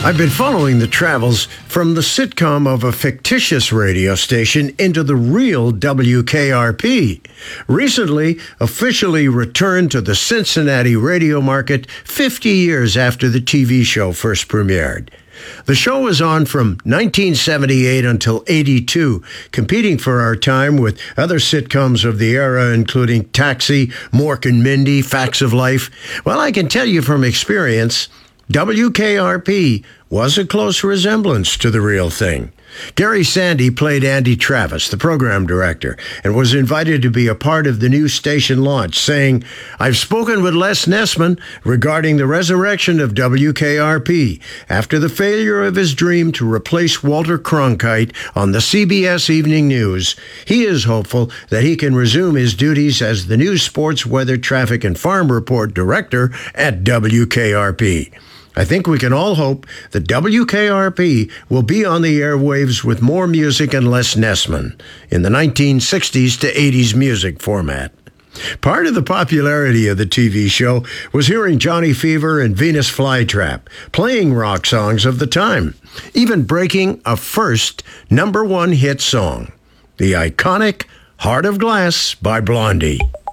I've been following the travels from the sitcom of a fictitious radio station into the real WKRP. Recently, officially returned to the Cincinnati radio market 50 years after the TV show first premiered. The show was on from 1978 until 82, competing for our time with other sitcoms of the era, including Taxi, Mork and Mindy, Facts of Life. Well, I can tell you from experience, WKRP was a close resemblance to the real thing. Gary Sandy played Andy Travis, the program director, and was invited to be a part of the new station launch, saying, "I've spoken with Les Nessman regarding the resurrection of WKRP after the failure of his dream to replace Walter Cronkite on the CBS Evening News. He is hopeful that he can resume his duties as the new sports, weather, traffic, and farm report director at WKRP. I think we can all hope that WKRP will be on the airwaves with more music and less Nessman in the 1960s to 80s music format." Part of the popularity of the TV show was hearing Johnny Fever and Venus Flytrap playing rock songs of the time, even breaking a first #1 hit song, the iconic Heart of Glass by Blondie.